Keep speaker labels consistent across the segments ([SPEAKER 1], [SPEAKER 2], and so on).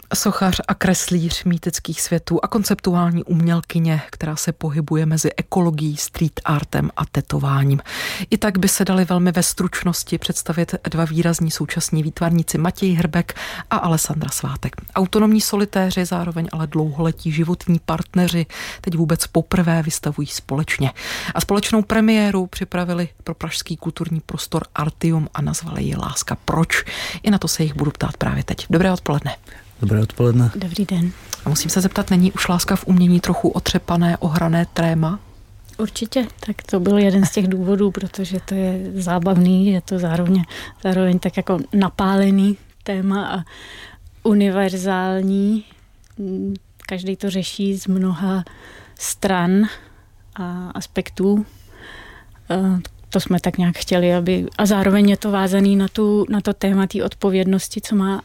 [SPEAKER 1] Sochař a kreslíř mýtických světů a konceptuální umělkyně, která se pohybuje mezi ekologií, street artem a tetováním. I tak by se dali velmi ve stručnosti představit dva výrazní současní výtvarníci Matěj Hrbek a Alessandra Svátek. Autonomní solitéři, zároveň ale dlouholetí životní partneři, teď vůbec poprvé vystavují společně. A společnou premiéru připravili pro pražský kulturní prostor Artium a nazvali ji Láska. Proč? I na to se jich budu ptát právě teď. Dobré odpoledne.
[SPEAKER 2] Dobré odpoledne.
[SPEAKER 3] Dobrý den.
[SPEAKER 1] A musím se zeptat, není už láska v umění trochu otřepané, ohrané tréma?
[SPEAKER 3] Určitě, tak to byl jeden z těch důvodů, protože to je zábavný, je to zároveň tak jako napálený téma a univerzální. Každý to řeší z mnoha stran a aspektů. To jsme tak nějak chtěli, a zároveň je to vázaný na to téma té odpovědnosti, co má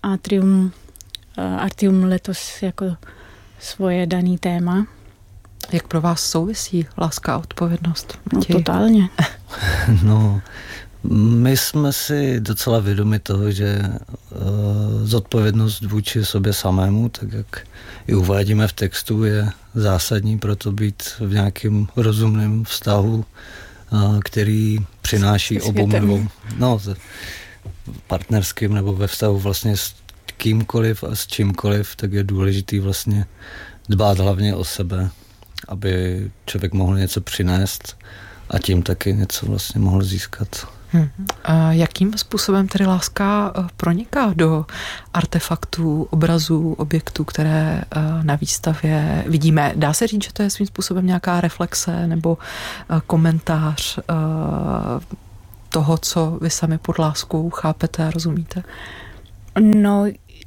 [SPEAKER 3] Artium letos jako svoje daný téma.
[SPEAKER 1] Jak pro vás souvisí láska a odpovědnost?
[SPEAKER 3] No, totálně.
[SPEAKER 2] No, my jsme si docela vědomi toho, že zodpovědnost vůči sobě samému, tak jak i uvádíme v textu, je zásadní pro to být v nějakém rozumném vztahu, který přináší obou dvou. No, partnerským nebo ve vztahu vlastně s kýmkoliv a s čímkoliv, tak je důležitý vlastně dbát hlavně o sebe, aby člověk mohl něco přinést a tím taky něco vlastně mohl získat.
[SPEAKER 1] A jakým způsobem tedy láska proniká do artefaktů, obrazů, objektů, které na výstavě vidíme? Dá se říct, že to je svým způsobem nějaká reflexe nebo komentář toho, co vy sami pod láskou chápete a rozumíte?
[SPEAKER 3] No,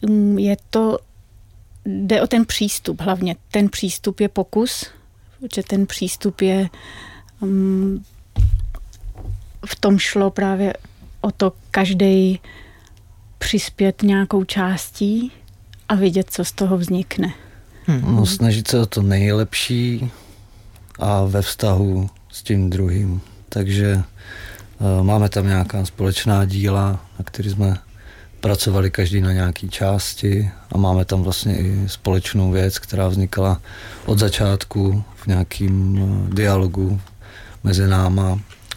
[SPEAKER 3] jde o ten přístup hlavně. Ten přístup je pokus, že ten přístup je v tom šlo právě o to každej přispět nějakou částí a vidět, co z toho vznikne.
[SPEAKER 2] No, snažit se o to nejlepší a ve vztahu s tím druhým. Takže máme tam nějaká společná díla, na který jsme pracovali každý na nějaký části a máme tam vlastně i společnou věc, která vznikala od začátku v nějakým dialogu mezi náma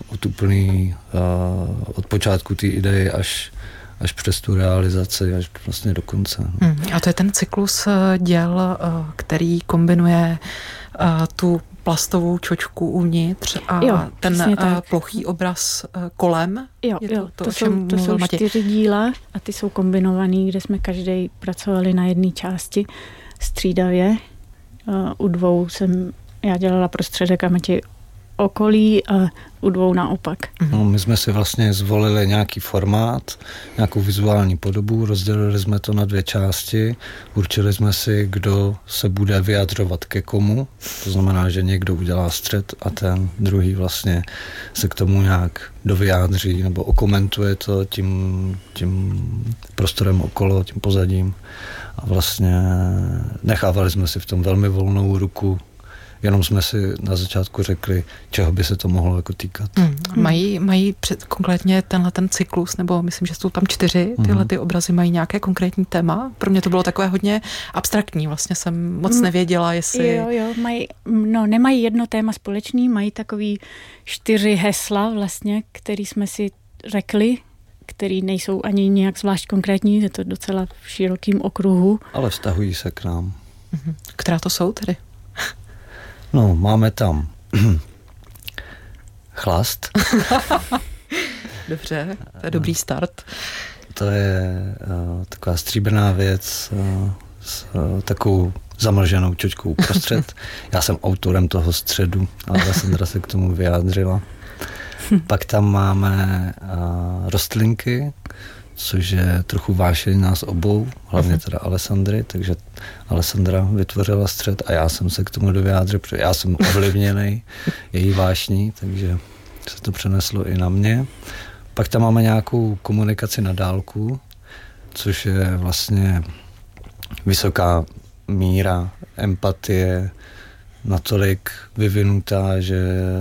[SPEAKER 2] od počátku té ideje až přes tu realizaci, až vlastně do konce.
[SPEAKER 1] A to je ten cyklus děl, který kombinuje tu plastovou čočku uvnitř a ten plochý obraz kolem.
[SPEAKER 3] Jo, to jsou 4 díla a ty jsou kombinovaný, kde jsme každý pracovali na jedné části střídavě. U 2 jsem já dělala prostředek a Matěj okolí a u 2 naopak.
[SPEAKER 2] No, my jsme si vlastně zvolili nějaký formát, nějakou vizuální podobu, rozdělili jsme to na 2 části, určili jsme si, kdo se bude vyjadřovat ke komu, to znamená, že někdo udělá střed a ten druhý vlastně se k tomu nějak dovyjádří nebo okomentuje to tím prostorem okolo, tím pozadím a vlastně nechávali jsme si v tom velmi volnou ruku. Jenom jsme si na začátku řekli, čeho by se to mohlo jako týkat.
[SPEAKER 1] Mají konkrétně tenhle ten cyklus, nebo myslím, že jsou tam 4, tyhle ty obrazy mají nějaké konkrétní téma? Pro mě to bylo takové hodně abstraktní, vlastně jsem moc nevěděla, jestli...
[SPEAKER 3] Jo, nemají jedno téma společný, mají takový 4 hesla vlastně, který jsme si řekli, který nejsou ani nějak zvlášť konkrétní, je to docela v širokým okruhu.
[SPEAKER 2] Ale vztahují se k nám.
[SPEAKER 1] Která to jsou tedy?
[SPEAKER 2] No, máme tam chlast.
[SPEAKER 1] Dobře, to je dobrý start.
[SPEAKER 2] To je taková stříbrná věc s takovou zamlženou čočkou uprostřed. Já jsem autorem toho středu, ale Alessandra se k tomu vyjádřila. Pak tam máme rostlinky, což je trochu vášeň nás obou, hlavně teda Alessandry, takže Alessandra vytvořila střed a já jsem se k tomu dovyjádřil, protože já jsem ovlivněnej její vášní, takže se to přeneslo i na mě. Pak tam máme nějakou komunikaci na dálku, což je vlastně vysoká míra empatie, natolik vyvinutá, že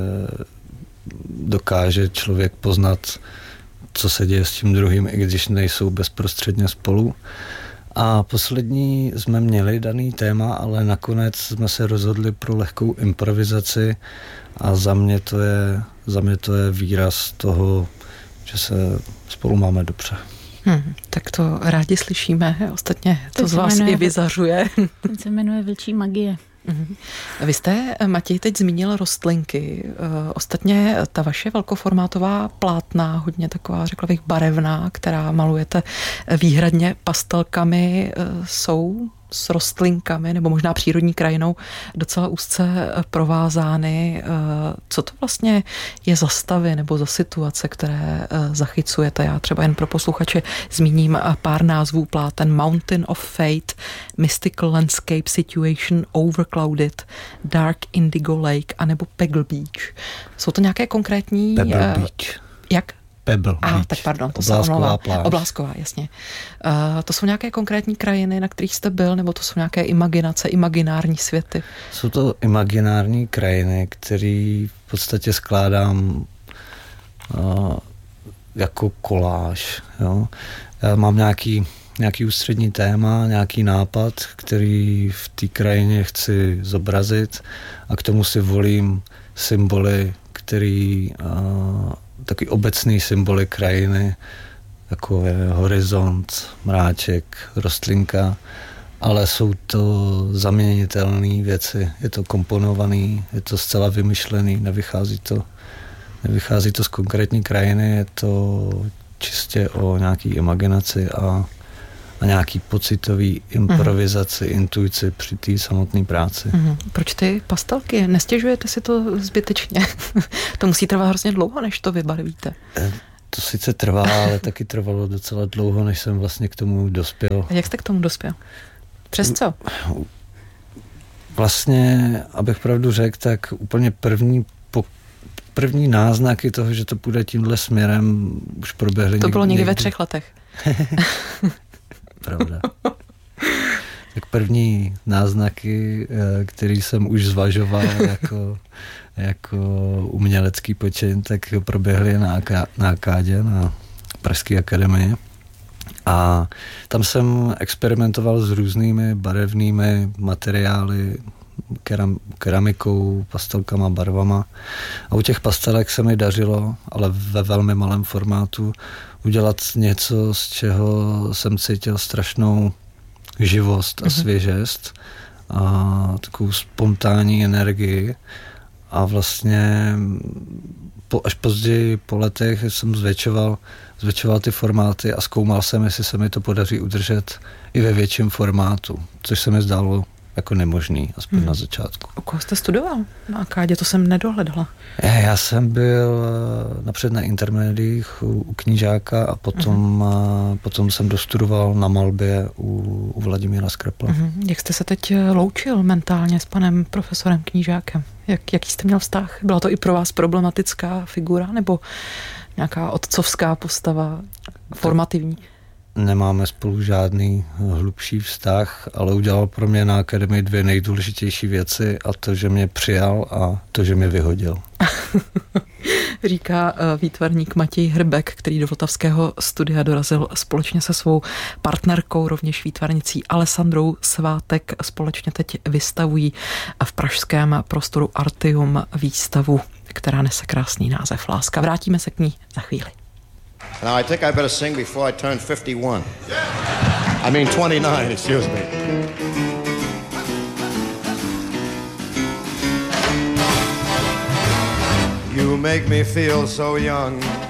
[SPEAKER 2] dokáže člověk poznat, co se děje s tím druhým, i když nejsou bezprostředně spolu. A poslední jsme měli daný téma, ale nakonec jsme se rozhodli pro lehkou improvizaci a za mě to je výraz toho, že se spolu máme dobře.
[SPEAKER 1] Tak to rádi slyšíme, ostatně to z vás i vyzařuje.
[SPEAKER 3] Ten se jmenuje Vlčí magie.
[SPEAKER 1] Vy jste, Matěj, teď zmínil rostlinky. Ostatně ta vaše velkoformátová plátna, hodně taková, řekla bych, barevná, která malujete výhradně pastelkami, jsou s rostlinkami nebo možná přírodní krajinou docela úzce provázány. Co to vlastně je za stavy nebo za situace, které zachycujete? Já třeba jen pro posluchače zmíním pár názvů pláten: Mountain of Fate, Mystical Landscape Situation, Overclouded, Dark Indigo Lake anebo Pebble Beach. Jsou to nějaké konkrétní...
[SPEAKER 2] Pebble Beach.
[SPEAKER 1] Jak?
[SPEAKER 2] Pebble Beach.
[SPEAKER 1] Tak pardon, to se omlouvá. Oblásková, jasně. To jsou nějaké konkrétní krajiny, na kterých jste byl, nebo to jsou nějaké imaginace, imaginární světy?
[SPEAKER 2] Jsou to imaginární krajiny, které v podstatě skládám jako koláž. Jo? Já mám nějaký ústřední téma, nějaký nápad, který v té krajině chci zobrazit a k tomu si volím symboly, který taky obecný symboly krajiny, jako je horizont, mráček, rostlinka, ale jsou to zaměnitelné věci, je to komponovaný, je to zcela vymyšlený, nevychází to z konkrétní krajiny, je to čistě o nějaký imaginaci a nějaký pocitový improvizaci, intuici při té samotné práci.
[SPEAKER 1] Proč ty pastelky? Nestěžujete si to zbytečně? To musí trvat hrozně dlouho, než to vybarvíte.
[SPEAKER 2] To sice trvá, ale taky trvalo docela dlouho, než jsem vlastně k tomu dospěl.
[SPEAKER 1] A jak jste k tomu dospěl? Přes co?
[SPEAKER 2] Vlastně, abych pravdu řekl, tak úplně první náznaky toho, že to půjde tímhle směrem, už proběhly.
[SPEAKER 1] To bylo někdy ve 3 letech.
[SPEAKER 2] Pravda. Tak první náznaky, který jsem už zvažoval jako umělecký počin, tak proběhly na Akádě, na Pražské akademii. A tam jsem experimentoval s různými barevnými materiály, keramikou, pastelkama, barvama. A u těch pastelek se mi dařilo, ale ve velmi malém formátu, udělat něco, z čeho jsem cítil strašnou živost a svěžest a takovou spontánní energii. A vlastně až později po letech jsem zvětšoval ty formáty a zkoumal jsem, jestli se mi to podaří udržet i ve větším formátu, což se mi zdálo jako nemožný, aspoň na začátku.
[SPEAKER 1] U koho jste studoval na Akádě? To jsem nedohledala.
[SPEAKER 2] Já jsem byl napřed na intermédiích u Knížáka a potom jsem dostudoval na malbě u Vladimíra Skrepla.
[SPEAKER 1] Jak jste se teď loučil mentálně s panem profesorem Knížákem? Jaký jste měl vztah? Byla to i pro vás problematická figura nebo nějaká otcovská postava formativní?
[SPEAKER 2] Nemáme spolu žádný hlubší vztah, ale udělal pro mě na akademii 2 nejdůležitější věci, a to, že mě přijal a to, že mě vyhodil.
[SPEAKER 1] Říká výtvarník Matěj Hrbek, který do Vltavského studia dorazil společně se svou partnerkou, rovněž výtvarnicí Alessandrou Svátek. Společně teď vystavují v pražském prostoru Artium výstavu, která nese krásný název Láska. Vrátíme se k ní za chvíli.
[SPEAKER 4] Now, I think I better sing before I turn 51. I mean 29, excuse me. You make me feel so young.